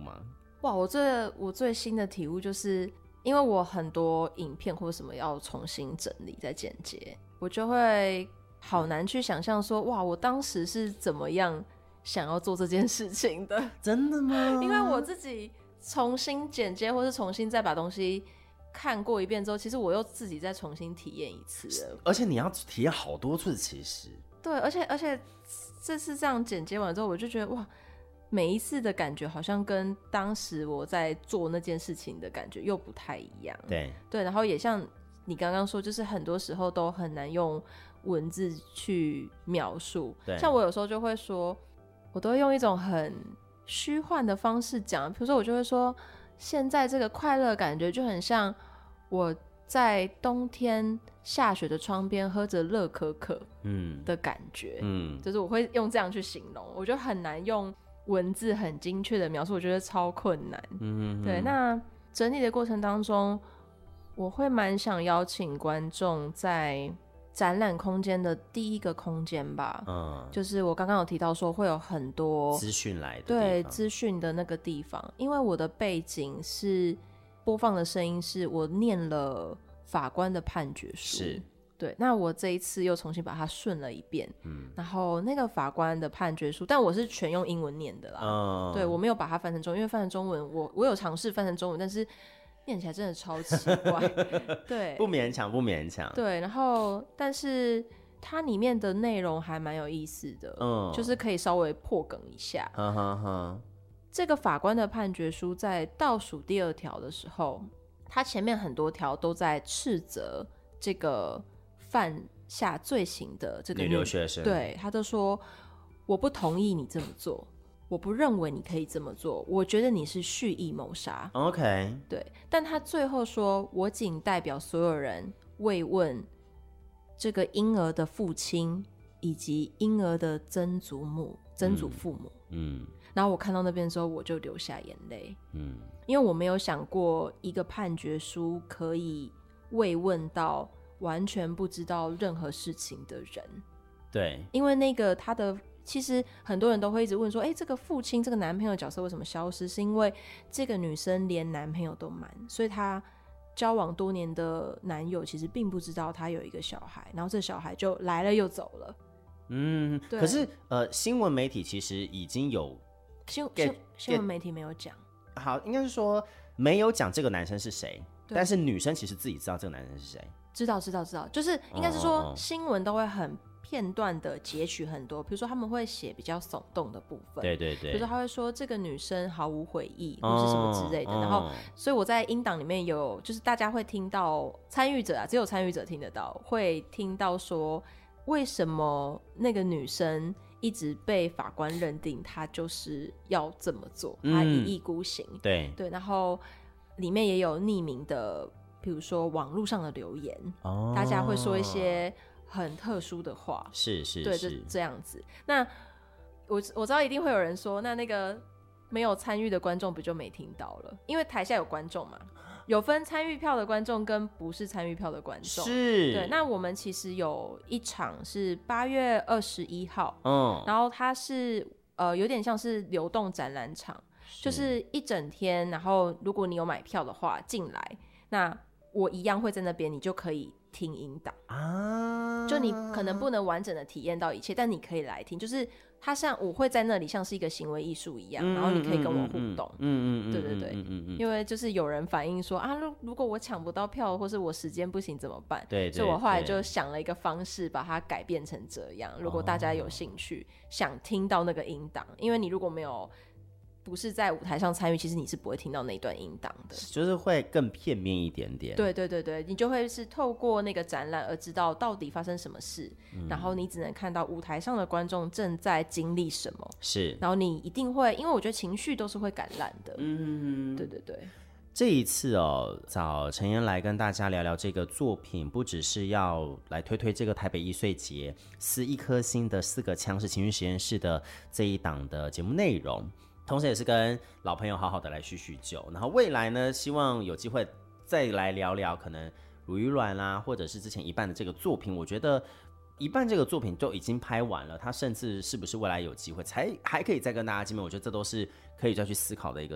吗？ 哇，我最新的体悟就是，因为我很多影片或者什么要重新整理再剪接，我就会好难去想象说，哇，我当时是怎么样想要做这件事情的。 真的吗？ 因为我自己重新剪接或是重新再把东西看过一遍之后，其实我又自己再重新体验一次了。 而且你要体验好多次，其实对，而且这次这样剪接完之后，我就觉得哇，每一次的感觉好像跟当时我在做那件事情的感觉又不太一样。对，然后也像你刚刚说，就是很多时候都很难用文字去描述。像我有时候就会说，我都会用一种很虚幻的方式讲，比如说我就会说，现在这个快乐感觉就很像我在冬天下雪的窗边喝着热可可的感觉。就是我会用这样去形容，我觉得很难用文字很精确的描述，我觉得超困难。对，那整理的过程当中，我会蛮想邀请观众在展览空间的第一个空间吧，就是我刚刚有提到说会有很多资讯来的地方，对， 资讯的那个地方，因为我的背景是播放的声音是我念了法官的判决书，是，对，那我这一次又重新把它顺了一遍，然后那个法官的判决书，但我是全用英文念的啦，对，我没有把它翻成中文，因为翻成中文我有尝试翻成中文，但是念起来真的超奇怪。对， 不勉强不勉强。 对，然后但是它里面的内容还蛮有意思的，就是可以稍微破梗一下。这个法官的判决书在倒数第2条的时候，他前面很多条都在斥责这个犯下罪行的这个女留学生， 对，他就说我不同意你这么做，我不认为你可以这么做，我觉得你是蓄意谋杀。 OK， 对，但他最后说，我仅代表所有人慰问这个婴儿的父亲以及婴儿的曾祖父母。然后我看到那边之后我就流下眼泪，因为我没有想过一个判决书可以慰问到完全不知道任何事情的人。 对， 因为那个他的其实很多人都会一直问说，这个父亲这个男朋友的角色为什么消失，是因为这个女生连男朋友都瞒，所以她交往多年的男友其实并不知道她有一个小孩，然后这小孩就来了又走了。 可是新闻媒体其实已经有新闻媒体没有讲， 好，应该是说没有讲这个男生是谁，但是女生其实自己知道这个男生是谁， 知道，就是应该是说新闻都会很片段的截取很多，比如说他们会写比较耸动的部分， 对， 比如说他会说这个女生毫无悔意或是什么之类的，然后所以我在音档里面有就是大家会听到参与者只有参与者听得到，会听到说为什么那个女生一直被法官认定她就是要这么做，她一意孤行。对，然后里面也有匿名的比如说网络上的留言，大家会说一些很特殊的话， 是对，就这样子。那我知道一定会有人说，那个没有参与的观众不就没听到了？因为台下有观众嘛，有分参与票的观众跟不是参与票的观众。 是， 对。那我们其实有一场是8月21号，然后它是有点像是流动展览场，就是一整天，然后如果你有买票的话进来，那我一样会在那边，你就可以听音档啊，就你可能不能完整的体验到一切，但你可以来听，就是它像我会在那里像是一个行为艺术一样，然后你可以跟我互动，对，因为就是有人反映说啊，如果我抢不到票或是我时间不行怎么办？ 对， 所以我后来就想了一个方式把它改变成这样，如果大家有兴趣想听到那个音档，因为你如果不是在舞台上参与，其实你是不会听到那一段音档的， 就是会更片面一点点。 对，你就会是透过那个展览而知道到底发生什么事，然后你只能看到舞台上的观众正在经历什么， 是， 然后你一定会，因为我觉得情绪都是会感染的。对。 这一次找陈妍来跟大家聊聊这个作品，不只是要来推这个台北艺穗节撕一颗心的4个枪是情绪实验室的这一档的节目内容，同时也是跟老朋友好好的来叙叙旧，然后未来呢，希望有机会再来聊聊可能如鱼卵啦，或者是之前一半的这个作品。我觉得一半这个作品就已经拍完了，它甚至是不是未来有机会还可以再跟大家见面，我觉得这都是可以再去思考的一个